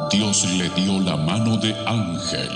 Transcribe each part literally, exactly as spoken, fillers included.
Dios le dio la mano de ángel,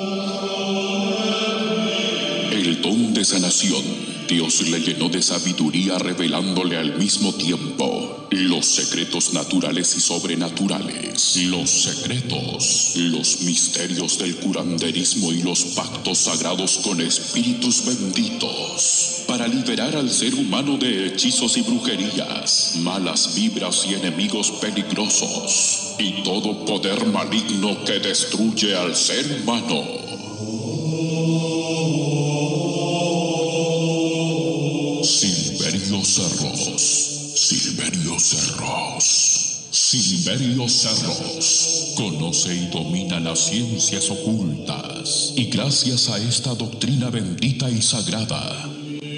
el don de sanación. Dios le llenó de sabiduría, revelándole al mismo tiempo los secretos naturales y sobrenaturales, los secretos, los misterios del curanderismo y los pactos sagrados con espíritus benditos, para liberar al ser humano de hechizos y brujerías, malas vibras y enemigos peligrosos, y todo poder maligno que destruye al ser humano. Silverio Cerros, Silverio Cerros, Silverio Cerros conoce y domina las ciencias ocultas, y gracias a esta doctrina bendita y sagrada,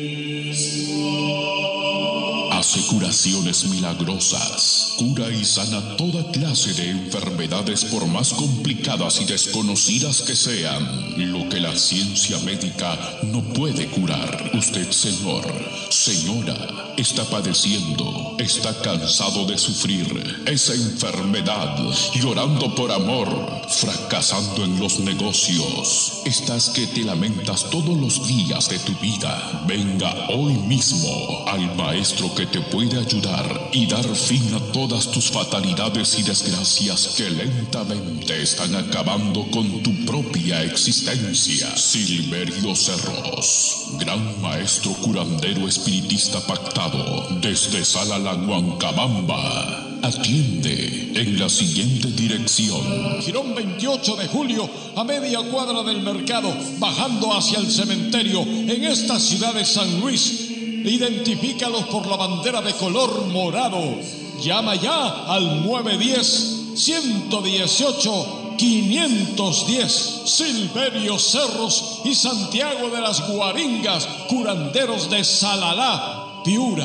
hace curaciones milagrosas, cura y sana toda clase de enfermedades, por más complicadas y desconocidas que sean, lo que la ciencia médica no puede curar. Usted, señor, señora, está padeciendo, está cansado de sufrir esa enfermedad, llorando por amor, fracasando en los negocios. Estás que te lamentas todos los días de tu vida. Venga hoy mismo al maestro que te puede ayudar y dar fin a todas tus fatalidades y desgracias que lentamente están acabando con tu propia existencia. Silverio Cerros, gran maestro curandero espiritista pactado desde Salalahuancabamba, atiende en la siguiente dirección: Girón veintiocho de julio, a media cuadra del mercado, bajando hacia el cementerio, en esta ciudad de San Luis. Identifícalos por la bandera de color morado. Llama ya al nueve uno cero, uno uno ocho, cinco uno cero. Silverio Cerros y Santiago de las Guaringas, curanderos de Salalá, Piura.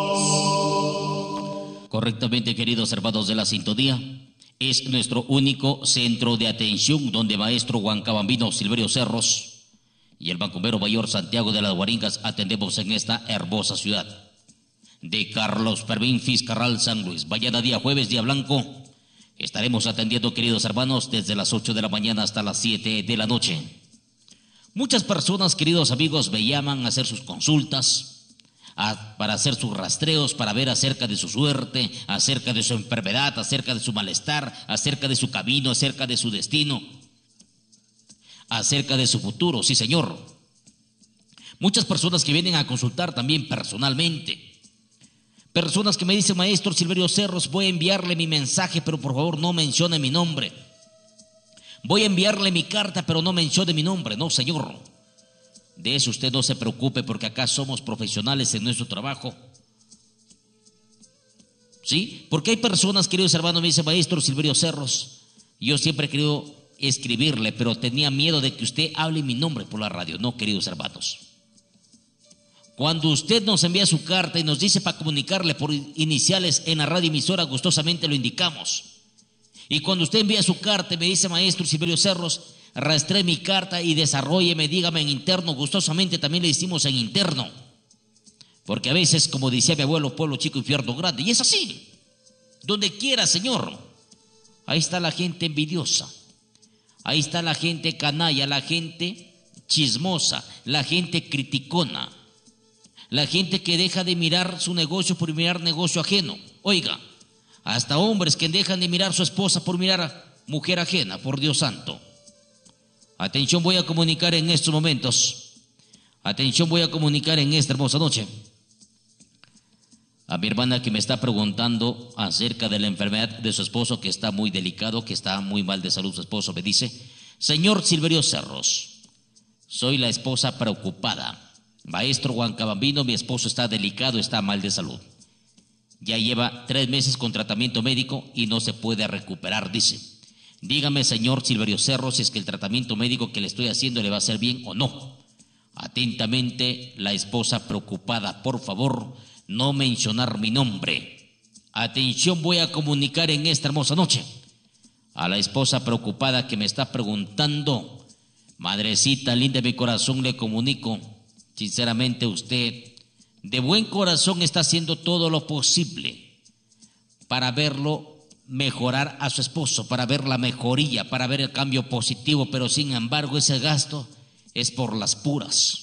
Correctamente, queridos hermanos de la sintonía, es nuestro único centro de atención donde maestro huancabambino Silverio Cerros y el bancumbero mayor Santiago de las Guaringas atendemos en esta hermosa ciudad de Carlos Fermín Fiscarral, San Luis. Mañana, día jueves, día blanco, estaremos atendiendo, queridos hermanos, desde las ocho de la mañana hasta las siete de la noche. Muchas personas, queridos amigos, me llaman a hacer sus consultas, a, para hacer sus rastreos, para ver acerca de su suerte, acerca de su enfermedad, acerca de su malestar, acerca de su camino, acerca de su destino, acerca de su futuro. Sí, señor. Muchas personas que vienen a consultar también personalmente. Personas que me dicen: maestro Silverio Cerros, voy a enviarle mi mensaje, pero por favor no mencione mi nombre. Voy a enviarle mi carta, pero no mencione mi nombre. No, señor. De eso usted no se preocupe, porque acá somos profesionales en nuestro trabajo. ¿Sí? Porque hay personas, queridos hermanos, me dicen: maestro Silverio Cerros, yo siempre he querido escribirle, pero tenía miedo de que usted hable mi nombre por la radio. No, queridos hermanos. Cuando usted nos envía su carta y nos dice para comunicarle por iniciales en la radio emisora, gustosamente lo indicamos. Y cuando usted envía su carta y me dice: maestro Silverio Cerros, rastré mi carta y desarrólleme, dígame en interno, gustosamente también le decimos en interno. Porque a veces, como decía mi abuelo, pueblo chico, infierno grande. Y es así. Donde quiera, señor. Ahí está la gente envidiosa. Ahí está la gente canalla, la gente chismosa, la gente criticona, la gente que deja de mirar su negocio por mirar negocio ajeno. Oiga, hasta hombres que dejan de mirar su esposa por mirar a mujer ajena, por Dios santo. Atención, voy a comunicar en estos momentos. Atención, voy a comunicar en esta hermosa noche a mi hermana que me está preguntando acerca de la enfermedad de su esposo, que está muy delicado, que está muy mal de salud su esposo. Me dice: señor Silverio Cerros, soy la esposa preocupada. Maestro huancabambino, mi esposo está delicado, está mal de salud. Ya lleva tres meses con tratamiento médico y no se puede recuperar, dice. Dígame, señor Silverio Cerros, si es que el tratamiento médico que le estoy haciendo le va a hacer bien o no. Atentamente, la esposa preocupada. Por favor, no mencionar mi nombre. Atención, voy a comunicar en esta hermosa noche a la esposa preocupada que me está preguntando. Madrecita linda de mi corazón, le comunico, sinceramente usted de buen corazón está haciendo todo lo posible para verlo mejorar a su esposo, para ver la mejoría, para ver el cambio positivo, pero sin embargo ese gasto es por las puras.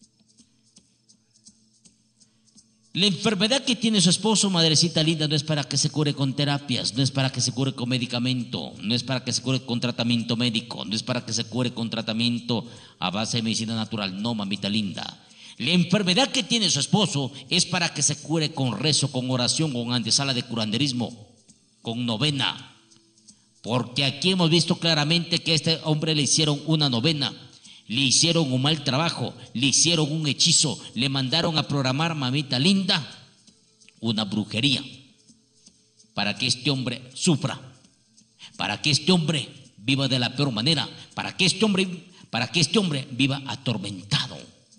La enfermedad que tiene su esposo, madrecita linda, no es para que se cure con terapias, no es para que se cure con medicamento, no es para que se cure con tratamiento médico, no es para que se cure con tratamiento a base de medicina natural, no, mamita linda. La enfermedad que tiene su esposo es para que se cure con rezo, con oración, con antesala de curanderismo, con novena. Porque aquí hemos visto claramente que a este hombre le hicieron una novena, le hicieron un mal trabajo, le hicieron un hechizo, le mandaron a programar, mamita linda, una brujería para que este hombre sufra, para que este hombre viva de la peor manera, para que este hombre, para que este hombre viva atormentado.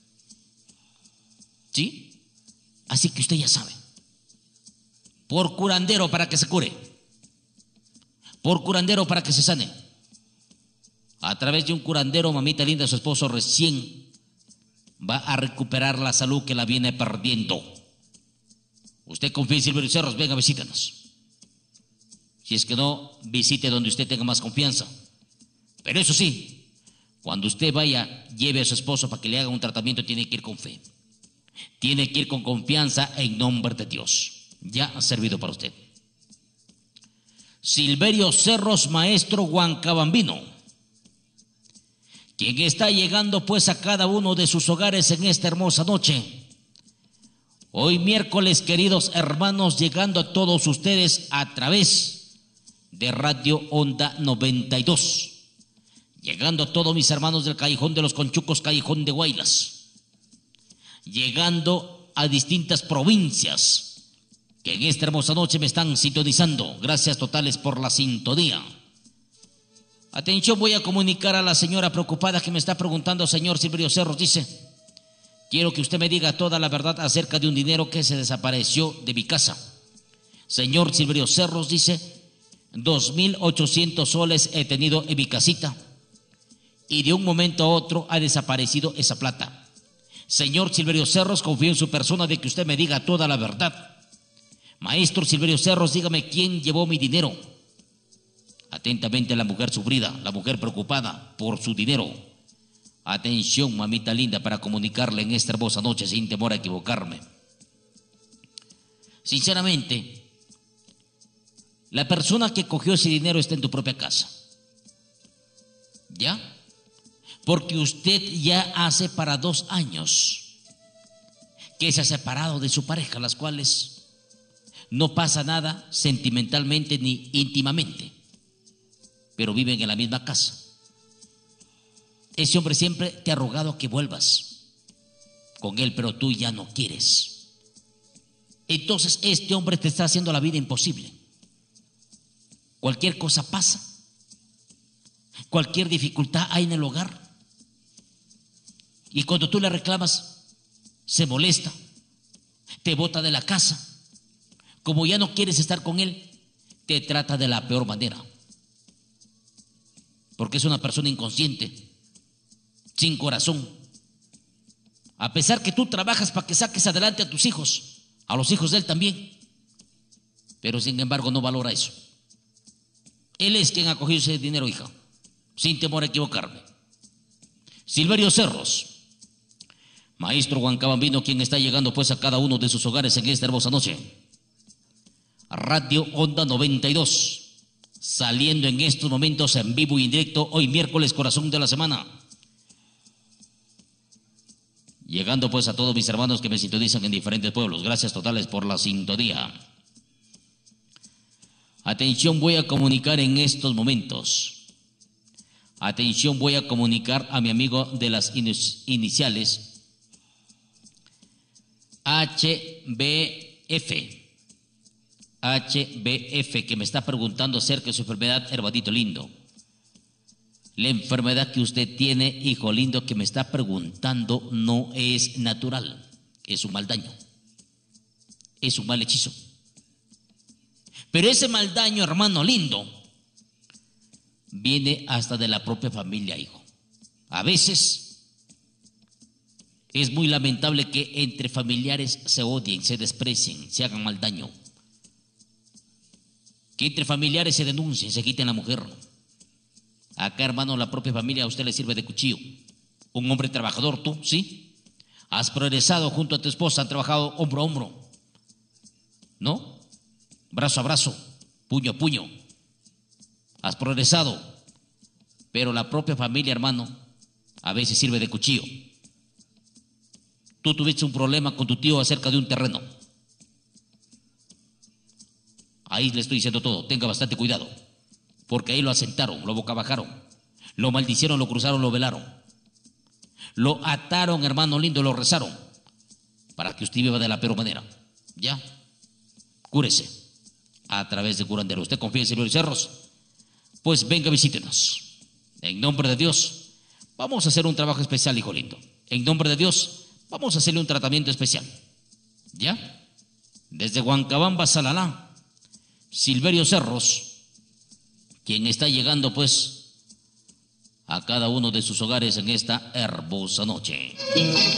¿Sí? Así que usted ya sabe. Por curandero para que se cure, por curandero para que se sane. A través de un curandero, mamita linda, su esposo recién va a recuperar la salud que la viene perdiendo. Usted confía en Silverio Cerros, venga, visítanos. Si es que no, visite donde usted tenga más confianza. Pero eso sí, cuando usted vaya, lleve a su esposo para que le haga un tratamiento, tiene que ir con fe. Tiene que ir con confianza en nombre de Dios. Ya ha servido para usted. Silverio Cerros, maestro huancabambino, quien está llegando pues a cada uno de sus hogares en esta hermosa noche. Hoy miércoles, queridos hermanos, llegando a todos ustedes a través de Radio Onda noventa y dos. Llegando a todos mis hermanos del Callejón de los Conchucos, Callejón de Guaylas. Llegando a distintas provincias que en esta hermosa noche me están sintonizando. Gracias totales por la sintonía. Atención, voy a comunicar a la señora preocupada que me está preguntando, señor Silverio Cerros, dice, quiero que usted me diga toda la verdad acerca de un dinero que se desapareció de mi casa. Señor Silverio Cerros, dice, dos mil ochocientos soles he tenido en mi casita y de un momento a otro ha desaparecido esa plata. Señor Silverio Cerros, confío en su persona de que usted me diga toda la verdad. Maestro Silverio Cerros, dígame quién llevó mi dinero. Atentamente la mujer sufrida, la mujer preocupada por su dinero. Atención, mamita linda, para comunicarle en esta hermosa noche sin temor a equivocarme. Sinceramente, la persona que cogió ese dinero está en tu propia casa. ¿Ya? Porque usted ya hace para dos años que se ha separado de su pareja, las cuales no pasa nada sentimentalmente ni íntimamente, pero viven en la misma casa. Ese hombre siempre te ha rogado que vuelvas con él, pero tú ya no quieres. Entonces este hombre te está haciendo la vida imposible. Cualquier cosa pasa, cualquier dificultad hay en el hogar, y cuando tú le reclamas, se molesta, te bota de la casa. Como ya no quieres estar con él, te trata de la peor manera. Porque es una persona inconsciente, sin corazón. A pesar que tú trabajas para que saques adelante a tus hijos, a los hijos de él también, pero sin embargo no valora eso. Él es quien ha cogido ese dinero, hija, sin temor a equivocarme. Silverio Cerros, maestro huancabambino, quien está llegando pues a cada uno de sus hogares en esta hermosa noche. Radio Onda noventa y dos. Saliendo en estos momentos en vivo y en directo, hoy miércoles, corazón de la semana. Llegando pues a todos mis hermanos que me sintonizan en diferentes pueblos. Gracias totales por la sintonía. Atención, voy a comunicar en estos momentos. Atención, voy a comunicar a mi amigo de las iniciales H B F. H B F, que me está preguntando acerca de su enfermedad, hermanito lindo. La enfermedad que usted tiene, hijo lindo, que me está preguntando, no es natural, es un mal daño, es un mal hechizo. Pero ese mal daño, hermano lindo, viene hasta de la propia familia, hijo. A veces es muy lamentable que entre familiares se odien, se desprecien, se hagan mal daño. Que entre familiares se denuncien, se quiten la mujer. Acá, hermano, la propia familia a usted le sirve de cuchillo. Un hombre trabajador, tú, ¿sí? Has progresado junto a tu esposa, han trabajado hombro a hombro, ¿no? Brazo a brazo, puño a puño. Has progresado, pero la propia familia, hermano, a veces sirve de cuchillo. Tú tuviste un problema con tu tío acerca de un terreno. Ahí le estoy diciendo todo, tenga bastante cuidado, porque ahí lo asentaron, lo bocabajaron, lo maldicieron, lo cruzaron, lo velaron, lo ataron, hermano lindo, lo rezaron, para que usted viva de la peor manera. Ya, cúrese a través de curandero. ¿Usted confía en Silverio Cerros? Pues venga, visítenos. En nombre de Dios, vamos a hacer un trabajo especial, hijo lindo. En nombre de Dios, vamos a hacerle un tratamiento especial. ¿Ya? Desde Huancabamba, Salalá, Silverio Cerros, quien está llegando pues a cada uno de sus hogares en esta hermosa noche.